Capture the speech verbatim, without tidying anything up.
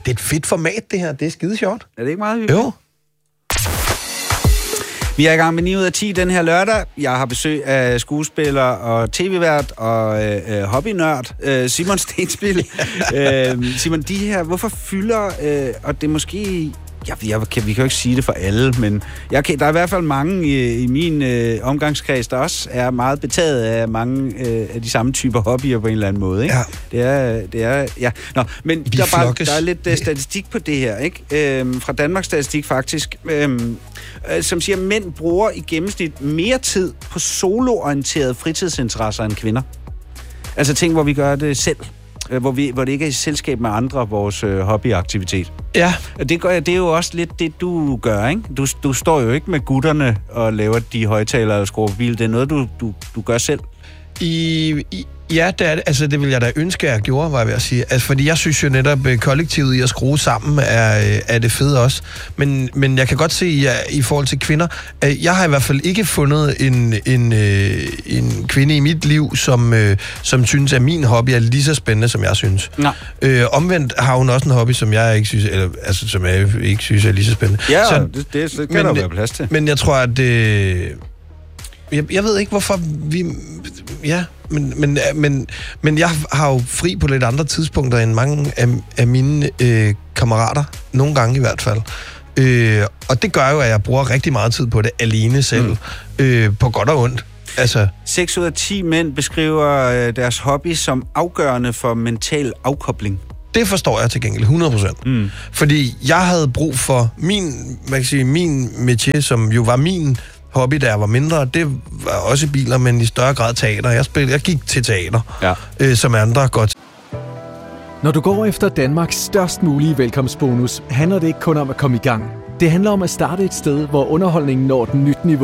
Det er et fedt format, det her. Det er skide sjovt. Er det ikke meget hyggeligt? Jo. Vi er i gang med ni ud af ti den her lørdag. Jeg har besøg af skuespiller og tv-vært og øh, hobbynørd øh, Simon Stenspil. øh, Simon, de her, hvorfor fylder, øh, og det er måske... Jeg, jeg kan, vi kan jo ikke sige det for alle, men jeg kan, der er i hvert fald mange i, i min øh, omgangskreds, der også er meget betaget af mange øh, af de samme typer hobbyer på en eller anden måde. Ikke? Ja. Det er, det er, ja. Nå, men Vi der er, bare, flokkes. der er lidt øh, statistik på det her, ikke? Øhm, fra Danmarks Statistik faktisk, øhm, øh, som siger, at mænd bruger i gennemsnit mere tid på soloorienterede fritidsinteresser end kvinder. Altså ting, hvor vi gør det selv. Hvor, vi, hvor det ikke er i selskab med andre, vores øh, hobbyaktivitet. Ja. Det, gør, det er jo også lidt det, du gør, ikke? Du, du står jo ikke med gutterne og laver de højtalere og skruer på bil. Det er noget, du, du, du gør selv. I, i, ja, det, er, altså, det vil jeg da ønske, at jeg gjorde, var jeg ved at sige. Altså, fordi jeg synes jo netop, kollektivet i at skrue sammen er, er det fede også. Men, men jeg kan godt se, ja, i forhold til kvinder, at jeg har i hvert fald ikke fundet en, en, en kvinde i mit liv, som, som synes, at min hobby er lige så spændende, som jeg synes. Nej. Øh, omvendt har hun også en hobby, som jeg ikke synes, eller, altså, som jeg ikke synes er lige så spændende. Ja, så, det, det, det kan men, der være plads til. Men jeg tror, at... Øh, Jeg, jeg ved ikke, hvorfor vi... Ja, men, men, men, men jeg har jo fri på lidt andre tidspunkter end mange af, af mine øh, kammerater. Nogle gange i hvert fald. Øh, og det gør jo, at jeg bruger rigtig meget tid på det alene selv. Mm. Øh, på godt og ondt. Altså... seks ud af ti mænd beskriver øh, deres hobby som afgørende for mental afkobling. Det forstår jeg til gengæld hundrede procent. Mm. Fordi jeg havde brug for min, man kan sige, min métier, som jo var min hobby, da jeg var mindre. Det var også biler, men i større grad teater. Jeg, spillede, jeg gik til teater, ja. øh, som andre godt. Når du går efter Danmarks størst mulige velkomstbonus, handler det ikke kun om at komme i gang. Det handler om at starte et sted, hvor underholdningen når et nyt niveau.